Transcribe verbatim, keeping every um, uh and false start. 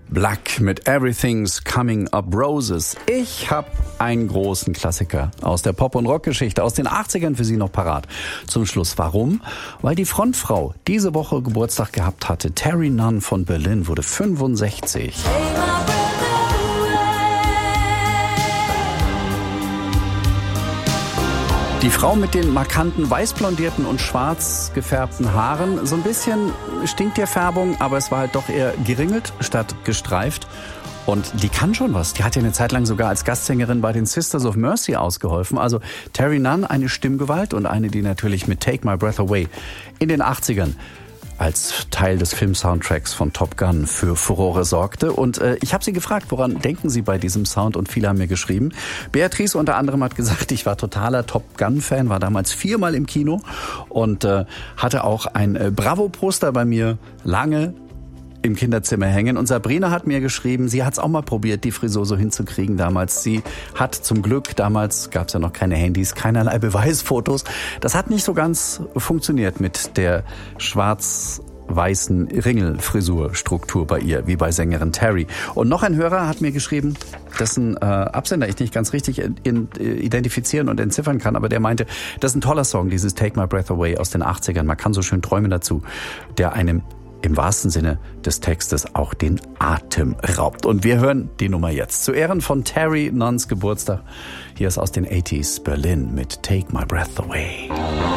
Black mit Everything's Coming Up Roses. Ich habe einen großen Klassiker aus der Pop- und Rockgeschichte aus den achtzigern für Sie noch parat. Zum Schluss. Warum? Weil die Frontfrau diese Woche Geburtstag gehabt hatte. Terry Nunn von Berlin wurde fünfundsechzig. Die Frau mit den markanten weißblondierten und schwarz gefärbten Haaren. So ein bisschen stinkt der Färbung, aber es war halt doch eher geringelt statt gestreift. Und die kann schon was. Die hat ja eine Zeit lang sogar als Gastsängerin bei den Sisters of Mercy ausgeholfen. Also Terry Nunn, eine Stimmgewalt und eine, die natürlich mit Take My Breath Away in den achtzigern als Teil des Film-Soundtracks von Top Gun für Furore sorgte. Und äh, ich habe sie gefragt, woran denken Sie bei diesem Sound? Und viele haben mir geschrieben. Beatrice unter anderem hat gesagt, ich war totaler Top Gun-Fan, war damals viermal im Kino und äh, hatte auch ein äh, Bravo-Poster bei mir lange im Kinderzimmer hängen. Und Sabrina hat mir geschrieben, sie hat es auch mal probiert, die Frisur so hinzukriegen damals. Sie hat zum Glück, damals gab es ja noch keine Handys, keinerlei Beweisfotos. Das hat nicht so ganz funktioniert mit der schwarz-weißen Ringelfrisurstruktur bei ihr, wie bei Sängerin Terry. Und noch ein Hörer hat mir geschrieben, dessen äh, Absender ich nicht ganz richtig in, in, identifizieren und entziffern kann, aber der meinte, das ist ein toller Song, dieses Take My Breath Away aus den achtzigern. Man kann so schön träumen dazu, der einem im wahrsten Sinne des Textes auch den Atem raubt. Und wir hören die Nummer jetzt. Zu Ehren von Terry Nunns Geburtstag. Hier ist aus den achtzigern Berlin mit Take My Breath Away.